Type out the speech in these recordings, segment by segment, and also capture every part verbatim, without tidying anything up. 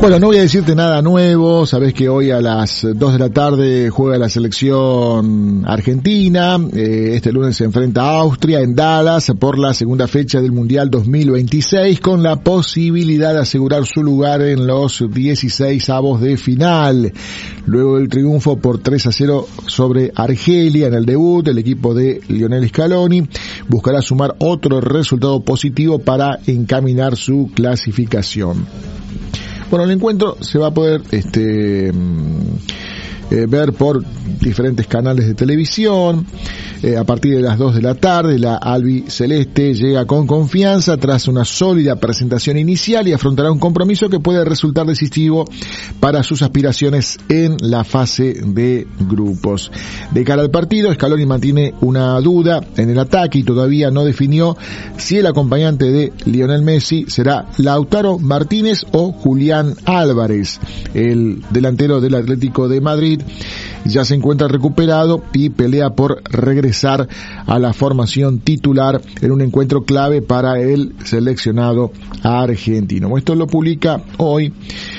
Bueno, no voy a decirte nada nuevo, sabés que hoy a las dos de la tarde juega la selección argentina, eh, este lunes se enfrenta a Austria en Dallas por la segunda fecha del Mundial dos mil veintiséis con la posibilidad de asegurar su lugar en los dieciséis avos de final. Luego del triunfo por tres a cero sobre Argelia en el debut, el equipo de Lionel Scaloni buscará sumar otro resultado positivo para encaminar su clasificación. Bueno, el encuentro se va a poder este eh, ver por diferentes canales de televisión. Eh, a partir de las dos de la tarde, la albiceleste llega con confianza tras una sólida presentación inicial y afrontará un compromiso que puede resultar decisivo para sus aspiraciones en la fase de grupos. De cara al partido, Scaloni mantiene una duda en el ataque y todavía no definió si el acompañante de Lionel Messi será Lautaro Martínez o Julián Álvarez. El delantero del Atlético de Madrid ya se encuentra recuperado y pelea por regresar a la formación titular en un encuentro clave para el seleccionado argentino. Esto lo publica hoy,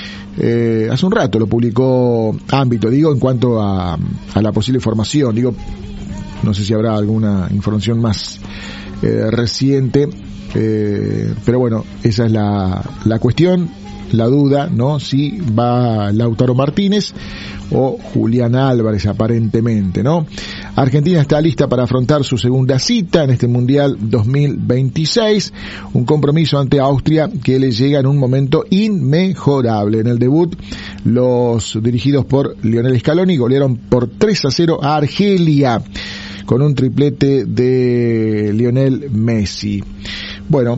eh, hace un rato lo publicó Ámbito, digo, en cuanto a, a la posible formación. Digo, no sé si habrá alguna información más eh, reciente, eh, pero bueno, esa es la, la cuestión. La duda, ¿no? Si va Lautaro Martínez o Julián Álvarez, aparentemente, ¿no? Argentina está lista para afrontar su segunda cita en este Mundial dos mil veintiséis, un compromiso ante Austria que le llega en un momento inmejorable. En el debut, los dirigidos por Lionel Scaloni golearon por tres a cero a Argelia, con un triplete de Lionel Messi. Bueno,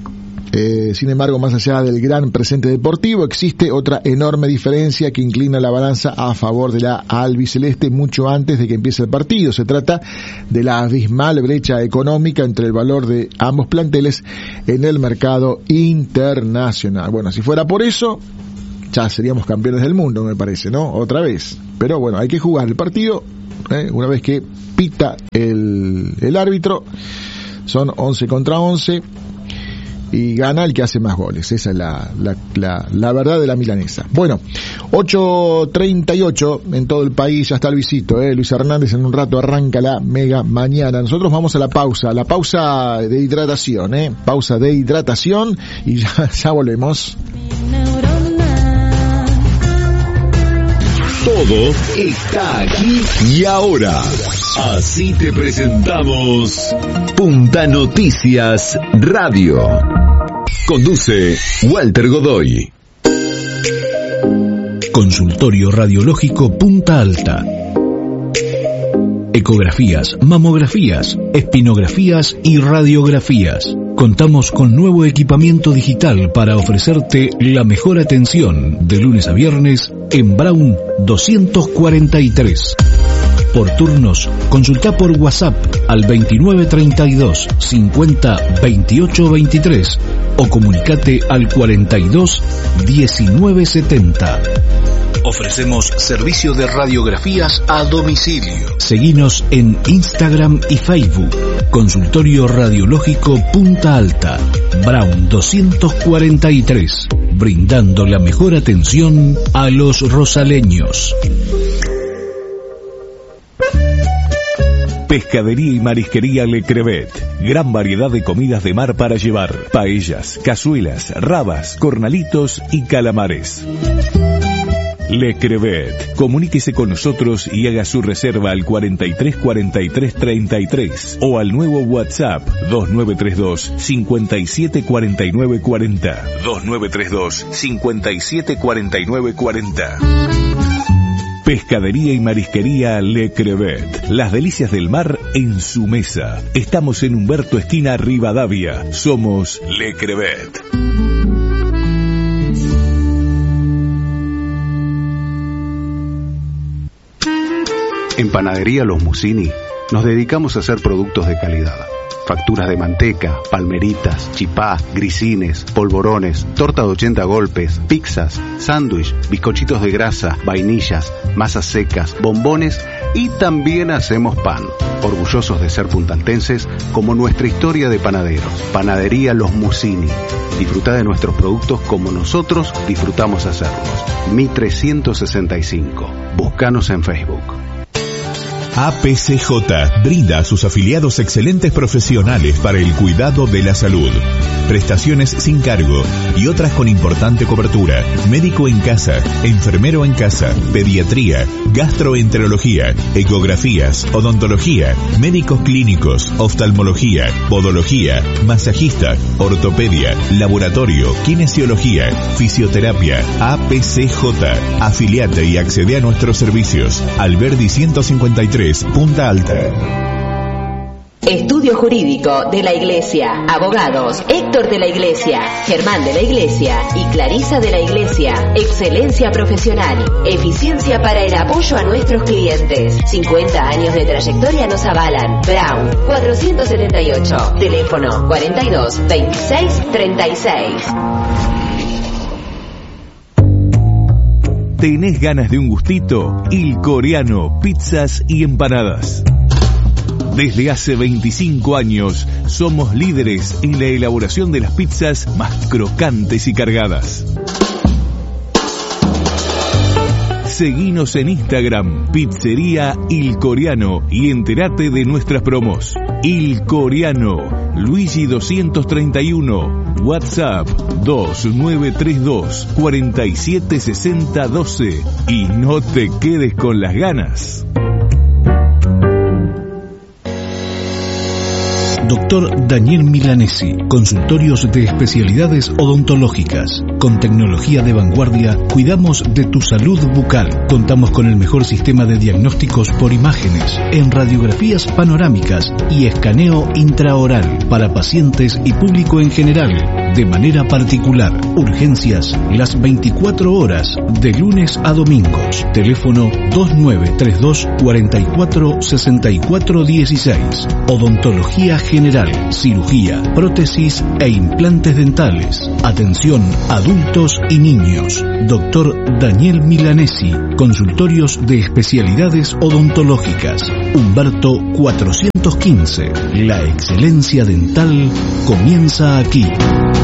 Eh, sin embargo, más allá del gran presente deportivo, existe otra enorme diferencia que inclina la balanza a favor de la albiceleste mucho antes de que empiece el partido. Se trata de la abismal brecha económica entre el valor de ambos planteles en el mercado internacional. Bueno, si fuera por eso, ya seríamos campeones del mundo, me parece, ¿no? Otra vez. Pero bueno, hay que jugar el partido, ¿eh? Una vez que pita el, el árbitro, son once contra once. Y gana el que hace más goles. Esa es la, la, la, la verdad de la milanesa. Bueno, ocho treinta y ocho en todo el país. Ya está el visito, ¿eh? Luis Hernández en un rato arranca la mega mañana. Nosotros vamos a la pausa. La pausa de hidratación, ¿eh? Pausa de hidratación. Y ya, ya volvemos. Todo está aquí y ahora. Así te presentamos Punta Noticias Radio. Conduce Walter Godoy. Consultorio Radiológico Punta Alta. Ecografías, mamografías, espinografías y radiografías. Contamos con nuevo equipamiento digital para ofrecerte la mejor atención de lunes a viernes en Brown doscientos cuarenta y tres. Por turnos, consulta por WhatsApp al veintinueve treinta y dos cincuenta veintiocho veintitrés o comunicate al cuarenta y dos diecinueve setenta. Ofrecemos servicio de radiografías a domicilio. Seguinos en Instagram y Facebook. Consultorio Radiológico Punta Alta, Brown doscientos cuarenta y tres, brindando la mejor atención a los rosaleños. Pescadería y Marisquería Le Crevet. Gran variedad de comidas de mar para llevar. Paellas, cazuelas, rabas, cornalitos y calamares. Le Crevet. Comuníquese con nosotros y haga su reserva al cuarenta y tres cuarenta y tres treinta y tres o al nuevo WhatsApp dos nueve tres dos cincuenta y siete cuarenta y nueve cuarenta. dos nueve tres dos cincuenta y siete cuarenta y nueve cuarenta. Pescadería y Marisquería Le Crevet. Las delicias del mar en su mesa. Estamos en Humberto esquina Rivadavia. Somos Le Crevet. En Panadería Los Musini nos dedicamos a hacer productos de calidad. Facturas de manteca, palmeritas, chipá, grisines, polvorones, torta de ochenta golpes, pizzas, sándwich, bizcochitos de grasa, vainillas, masas secas, bombones Y también hacemos pan, orgullosos de ser puntaltenses como nuestra historia de panaderos. Panadería Los Musini. Disfruta de nuestros productos como nosotros disfrutamos hacerlos. Mi trescientos sesenta y cinco. Búscanos en Facebook. A P C J brinda a sus afiliados excelentes profesionales para el cuidado de la salud. Prestaciones sin cargo y otras con importante cobertura. Médico en casa, enfermero en casa, pediatría, gastroenterología, ecografías, odontología, médicos clínicos, oftalmología, podología, masajista, ortopedia, laboratorio, kinesiología, fisioterapia. A P C J. Afiliate y accede a nuestros servicios. Alberdi ciento cincuenta y tres, Punta Alta. Estudio Jurídico de la Iglesia. Abogados Héctor de la Iglesia, Germán de la Iglesia y Clarisa de la Iglesia. Excelencia profesional. Eficiencia para el apoyo a nuestros clientes. cincuenta años de trayectoria nos avalan. Brown cuatrocientos setenta y ocho. Teléfono cuarenta y dos, veintiséis, treinta y seis. ¿Tenés ganas de un gustito? Il Coreano, pizzas y empanadas. Desde hace veinticinco años somos líderes en la elaboración de las pizzas más crocantes y cargadas. Seguinos en Instagram, Pizzería Il Coreano, y entérate de nuestras promos. Il Coreano, Luigi doscientos treinta y uno, WhatsApp dos nueve tres dos, cuatro siete seis cero uno dos, y no te quedes con las ganas. Doctor Daniel Milanesi, consultorios de especialidades odontológicas. Con tecnología de vanguardia, cuidamos de tu salud bucal. Contamos con el mejor sistema de diagnósticos por imágenes, en radiografías panorámicas y escaneo intraoral para pacientes y público en general, de manera particular. Urgencias las veinticuatro horas, de lunes a domingos. Teléfono dos nueve tres dos, cuatro cuatro, seis cuatro uno seis. Odontología general, cirugía, prótesis e implantes dentales. Atención adultos y niños. Doctor Daniel Milanesi, consultorios de especialidades odontológicas. Humberto cuatrocientos quince. La excelencia dental comienza aquí.